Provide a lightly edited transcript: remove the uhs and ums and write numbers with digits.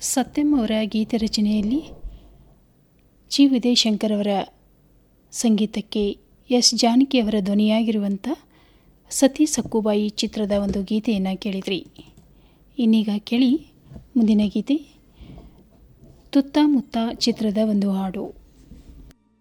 ಸತ್ಯಂ ಅವರ ಗೀತೆ ರಚನೆಯಲ್ಲಿ ಜಿ ವಿಜಯಶಂಕರ್ ಅವರ ಸಂಗೀತಕ್ಕೆ ಎಸ್ ಜಾನಕಿಯವರ ಧ್ವನಿಯಾಗಿರುವಂಥ ಸತಿ ಸಕ್ಕುಬಾಯಿ ಚಿತ್ರದ ಒಂದು ಗೀತೆಯನ್ನು ಕೇಳಿದ್ರಿ. ಇನ್ನೀಗ ಕೇಳಿ ಮುಂದಿನ ಗೀತೆ ತುತ್ತ ಮುತ್ತ ಚಿತ್ರದ ಒಂದು ಹಾಡು.